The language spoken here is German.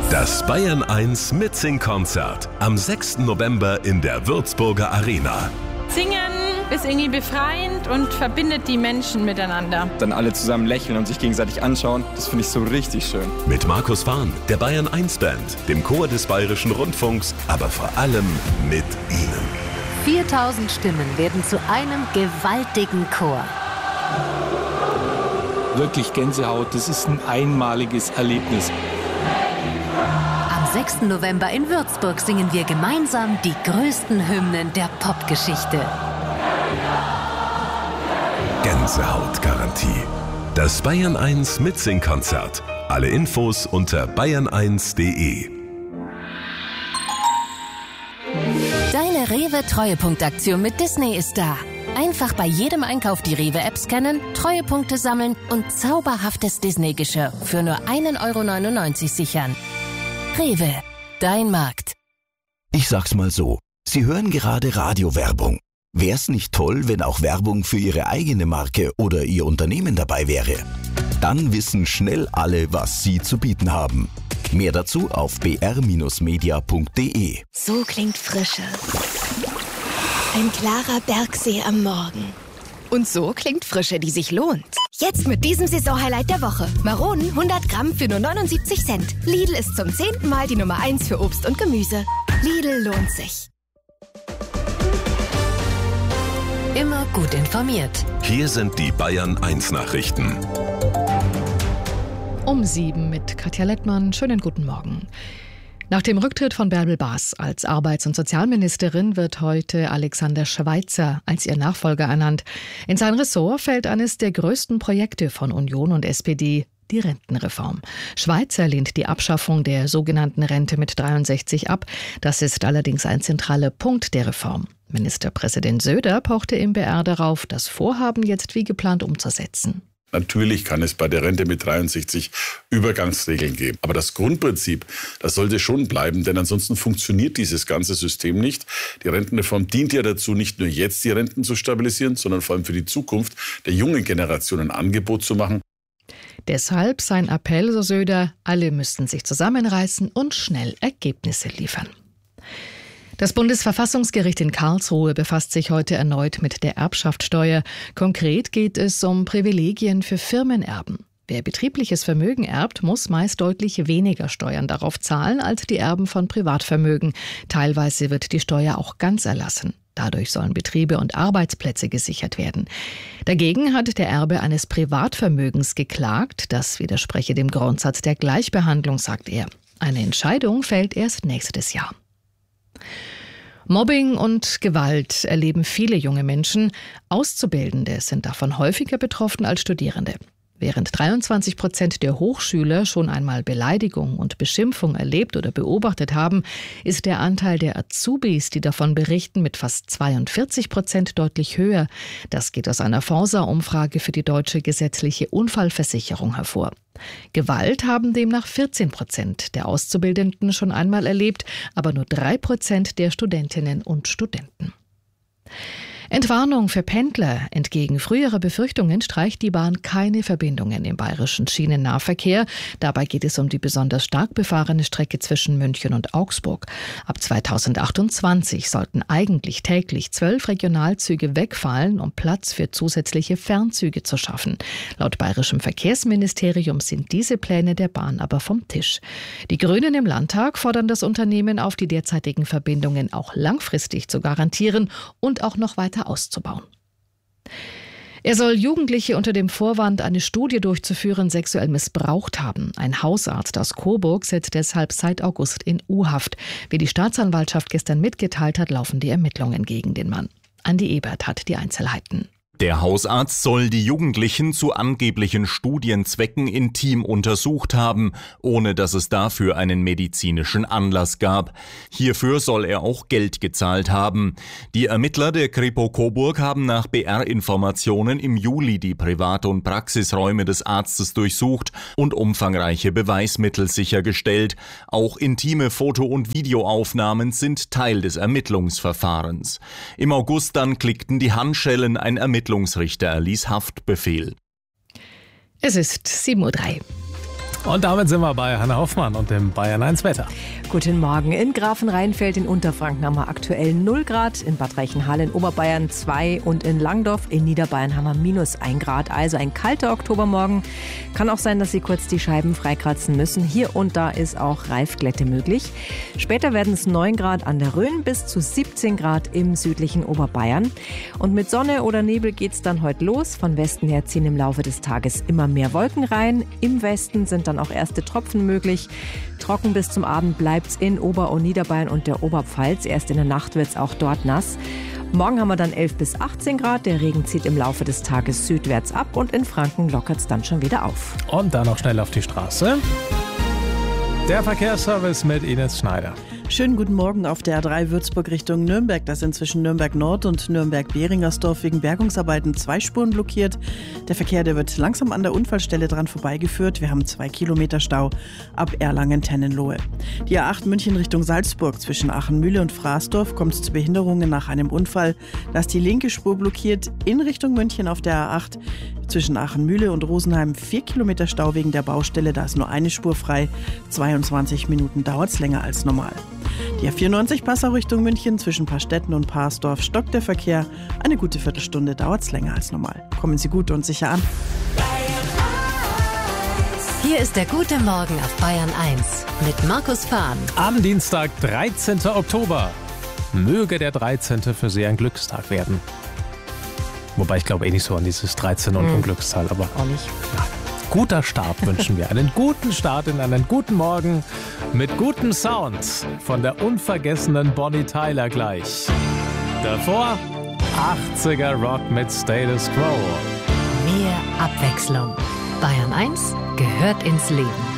Das Bayern 1 Mitsing-Konzert am 6. November in der Würzburger Arena. Singen ist irgendwie befreiend und verbindet die Menschen miteinander. Dann alle zusammen lächeln und sich gegenseitig anschauen, das finde ich so richtig schön. Mit Markus Fahn, der Bayern 1 Band, dem Chor des Bayerischen Rundfunks, aber vor allem mit Ihnen. 4000 Stimmen werden zu einem gewaltigen Chor. Wirklich Gänsehaut, das ist ein einmaliges Erlebnis. Am 6. November in Würzburg singen wir gemeinsam die größten Hymnen der Popgeschichte. Gänsehautgarantie. Das Bayern 1 Mitsing-Konzert. Alle Infos unter bayern1.de. Deine Rewe-Treuepunktaktion mit Disney ist da. Einfach bei jedem Einkauf die Rewe-App scannen, Treuepunkte sammeln und zauberhaftes Disney-Geschirr für nur 1,99 € sichern. Rewe, dein Markt. Ich sag's mal so, Sie hören gerade Radiowerbung. Wär's nicht toll, wenn auch Werbung für Ihre eigene Marke oder Ihr Unternehmen dabei wäre? Dann wissen schnell alle, was Sie zu bieten haben. Mehr dazu auf br-media.de. So klingt Frische. Ein klarer Bergsee am Morgen. Und so klingt Frische, die sich lohnt. Jetzt mit diesem Saisonhighlight der Woche. Maronen 100 Gramm für nur 79 Cent. Lidl ist zum 10. Mal die Nummer 1 für Obst und Gemüse. Lidl lohnt sich. Immer gut informiert. Hier sind die Bayern 1 Nachrichten. Um 7 mit Katja Lettmann. Schönen guten Morgen. Nach dem Rücktritt von Bärbel Baas als Arbeits- und Sozialministerin wird heute Alexander Schweitzer als ihr Nachfolger ernannt. In sein Ressort fällt eines der größten Projekte von Union und SPD, die Rentenreform. Schweitzer lehnt die Abschaffung der sogenannten Rente mit 63 ab. Das ist allerdings ein zentraler Punkt der Reform. Ministerpräsident Söder pochte im BR darauf, das Vorhaben jetzt wie geplant umzusetzen. Natürlich kann es bei der Rente mit 63 Übergangsregeln geben. Aber das Grundprinzip, das sollte schon bleiben, denn ansonsten funktioniert dieses ganze System nicht. Die Rentenreform dient ja dazu, nicht nur jetzt die Renten zu stabilisieren, sondern vor allem für die Zukunft der jungen Generation ein Angebot zu machen. Deshalb sein Appell, so Söder, alle müssten sich zusammenreißen und schnell Ergebnisse liefern. Das Bundesverfassungsgericht in Karlsruhe befasst sich heute erneut mit der Erbschaftssteuer. Konkret geht es um Privilegien für Firmenerben. Wer betriebliches Vermögen erbt, muss meist deutlich weniger Steuern darauf zahlen als die Erben von Privatvermögen. Teilweise wird die Steuer auch ganz erlassen. Dadurch sollen Betriebe und Arbeitsplätze gesichert werden. Dagegen hat der Erbe eines Privatvermögens geklagt. Das widerspreche dem Grundsatz der Gleichbehandlung, sagt er. Eine Entscheidung fällt erst nächstes Jahr. Mobbing und Gewalt erleben viele junge Menschen. Auszubildende sind davon häufiger betroffen als Studierende. Während 23% der Hochschüler schon einmal Beleidigung und Beschimpfung erlebt oder beobachtet haben, ist der Anteil der Azubis, die davon berichten, mit fast 42% deutlich höher. Das geht aus einer Forsa-Umfrage für die Deutsche Gesetzliche Unfallversicherung hervor. Gewalt haben demnach 14% der Auszubildenden schon einmal erlebt, aber nur 3% der Studentinnen und Studenten. Entwarnung für Pendler. Entgegen früherer Befürchtungen streicht die Bahn keine Verbindungen im bayerischen Schienennahverkehr. Dabei geht es um die besonders stark befahrene Strecke zwischen München und Augsburg. Ab 2028 sollten eigentlich täglich 12 Regionalzüge wegfallen, um Platz für zusätzliche Fernzüge zu schaffen. Laut bayerischem Verkehrsministerium sind diese Pläne der Bahn aber vom Tisch. Die Grünen im Landtag fordern das Unternehmen auf, die derzeitigen Verbindungen auch langfristig zu garantieren und auch noch weiter auszubauen. Er soll Jugendliche unter dem Vorwand, eine Studie durchzuführen, sexuell missbraucht haben. Ein Hausarzt aus Coburg sitzt deshalb seit August in U-Haft. Wie die Staatsanwaltschaft gestern mitgeteilt hat, laufen die Ermittlungen gegen den Mann. Andi Ebert hat die Einzelheiten. Der Hausarzt soll die Jugendlichen zu angeblichen Studienzwecken intim untersucht haben, ohne dass es dafür einen medizinischen Anlass gab. Hierfür soll er auch Geld gezahlt haben. Die Ermittler der Kripo Coburg haben nach BR-Informationen im Juli die Privat- und Praxisräume des Arztes durchsucht und umfangreiche Beweismittel sichergestellt. Auch intime Foto- und Videoaufnahmen sind Teil des Ermittlungsverfahrens. Im August dann klickten die Handschellen, ein Ermittlungsrichter erließ Haftbefehl. Es ist 7:03 Uhr. Und damit sind wir bei Hanna Hoffmann und dem Bayern 1 Wetter. Guten Morgen. In Grafenrheinfeld in Unterfranken haben wir aktuell 0 Grad, in Bad Reichenhall in Oberbayern 2 und in Langdorf in Niederbayern haben wir -1 Grad. Also ein kalter Oktobermorgen. Kann auch sein, dass Sie kurz die Scheiben freikratzen müssen. Hier und da ist auch Reifglätte möglich. Später werden es 9 Grad an der Rhön bis zu 17 Grad im südlichen Oberbayern. Und mit Sonne oder Nebel geht es dann heute los. Von Westen her ziehen im Laufe des Tages immer mehr Wolken rein. Im Westen sind dann auch erste Tropfen möglich. Trocken bis zum Abend bleibt es in Ober- und Niederbayern und der Oberpfalz. Erst in der Nacht wird es auch dort nass. Morgen haben wir dann 11 bis 18 Grad. Der Regen zieht im Laufe des Tages südwärts ab und in Franken lockert es dann schon wieder auf. Und dann noch schnell auf die Straße. Der Verkehrsservice mit Ines Schneider. Schönen guten Morgen auf der A3 Würzburg Richtung Nürnberg. Da sind zwischen Nürnberg Nord und Nürnberg-Behringersdorf wegen Bergungsarbeiten 2 Spuren blockiert. Der Verkehr, der wird langsam an der Unfallstelle dran vorbeigeführt. Wir haben 2 Kilometer Stau ab Erlangen-Tennenlohe. Die A8 München Richtung Salzburg zwischen Achenmühle und Fraßdorf kommt es zu Behinderungen nach einem Unfall. Da ist die linke Spur blockiert in Richtung München auf der A8. Zwischen Achenmühle und Rosenheim 4 Kilometer Stau wegen der Baustelle. Da ist nur eine Spur frei. 22 Minuten dauert es länger als normal. Die A94 Passau Richtung München zwischen Paarstetten und Paarsdorf stockt der Verkehr. Eine gute Viertelstunde dauert es länger als normal. Kommen Sie gut und sicher an. Hier ist der gute Morgen auf Bayern 1 mit Markus Fahn. Am Dienstag, 13. Oktober. Möge der 13. für Sie ein Glückstag werden. Wobei ich glaube nicht so an dieses 13 und Glückszahl, aber auch nicht. Ja. Guter Start wünschen wir. Einen guten Start in einen guten Morgen mit gutem Sound von der unvergessenen Bonnie Tyler gleich. Davor 80er Rock mit Status Quo. Mehr Abwechslung. Bayern 1 gehört ins Leben.